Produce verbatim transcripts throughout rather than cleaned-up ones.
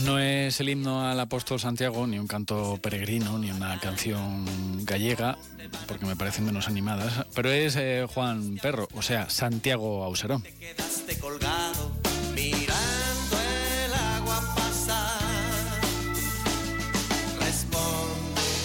No es el himno al apóstol Santiago, ni un canto peregrino, ni una canción gallega, porque me parecen menos animadas, pero es eh, Juan Perro, o sea, Santiago Auserón. Te quedaste colgado mirando el agua pasar. Responde.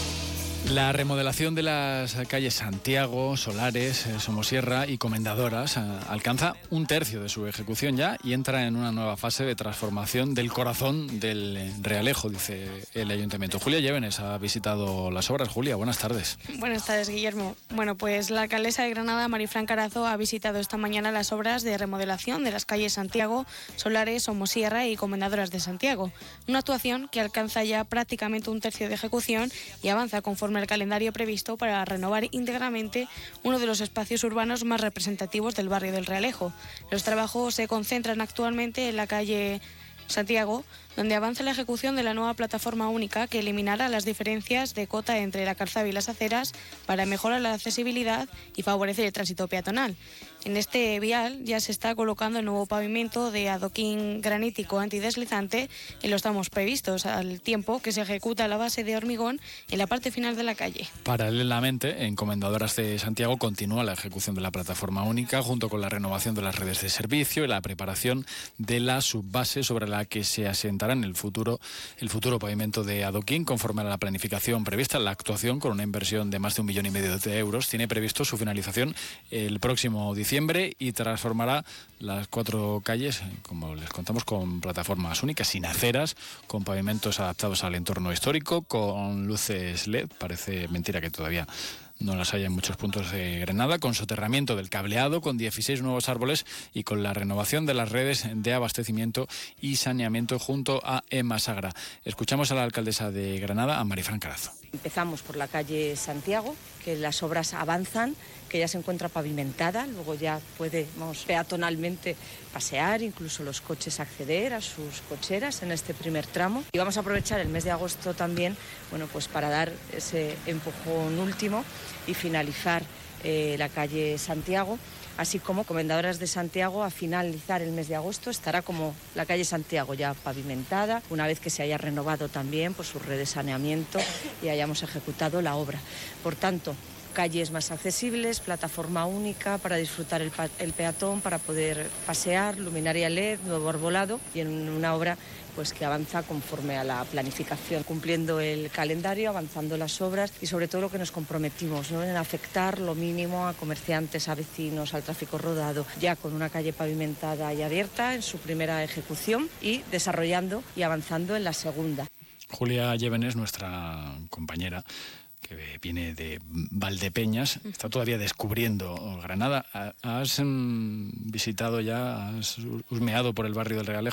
La remodelación de las calles Santiago, Solares, eh, Somosierra y Comendadoras eh, alcanza un tercio de su ejecución ya y entra en una nueva fase de transformación del corazón del eh, Realejo, dice el Ayuntamiento. Julia Llévenes ha visitado las obras. Julia, buenas tardes. Buenas tardes, Guillermo. Bueno, pues la alcaldesa de Granada, Marifran Carazo, ha visitado esta mañana las obras de remodelación de las calles Santiago, Solares, Somosierra y Comendadoras de Santiago. Una actuación que alcanza ya prácticamente un tercio de ejecución y avanza conforme el calendario previsto para renovar íntegramente uno de los espacios urbanos más representativos del barrio del Realejo. Los trabajos se concentran actualmente en la calle Santiago, donde avanza la ejecución de la nueva plataforma única que eliminará las diferencias de cota entre la calzada y las aceras para mejorar la accesibilidad y favorecer el tránsito peatonal. En este vial ya se está colocando el nuevo pavimento de adoquín granítico antideslizante en los tramos previstos, al tiempo que se ejecuta la base de hormigón en la parte final de la calle. Paralelamente, en Comendadoras de Santiago continúa la ejecución de la plataforma única junto con la renovación de las redes de servicio y la preparación de la subbase sobre la que se asentará en el futuro, el futuro pavimento de adoquín conforme a la planificación prevista. La actuación, con una inversión de más de un millón y medio de euros, tiene previsto su finalización el próximo diciembre y transformará las cuatro calles, como les contamos, con plataformas únicas, sin aceras, con pavimentos adaptados al entorno histórico, con luces L E D, parece mentira que todavía no las haya en muchos puntos de Granada, con soterramiento del cableado, con dieciséis nuevos árboles y con la renovación de las redes de abastecimiento y saneamiento junto a Emasagra. Escuchamos a la alcaldesa de Granada, a Marifran Carazo. Empezamos por la calle Santiago, que las obras avanzan, que ya se encuentra pavimentada, luego ya podemos peatonalmente pasear, incluso los coches acceder a sus cocheras en este primer tramo. Y vamos a aprovechar el mes de agosto también, bueno, pues para dar ese empujón último y finalizar eh, la calle Santiago, así como Comendadoras de Santiago. A finalizar el mes de agosto estará como la calle Santiago ya pavimentada, una vez que se haya renovado también por su red de saneamiento y hayamos ejecutado la obra. Por tanto, calles más accesibles, plataforma única para disfrutar el, el peatón, para poder pasear, luminaria L E D, nuevo arbolado y en una obra pues que avanza conforme a la planificación, cumpliendo el calendario, avanzando las obras y sobre todo lo que nos comprometimos, ¿no?, en afectar lo mínimo a comerciantes, a vecinos, al tráfico rodado, ya con una calle pavimentada y abierta en su primera ejecución y desarrollando y avanzando en la segunda. Julia Llévenes, nuestra compañera, que viene de Valdepeñas, está todavía descubriendo Granada. ¿Has mm, visitado ya, has husmeado por el barrio del Realejo?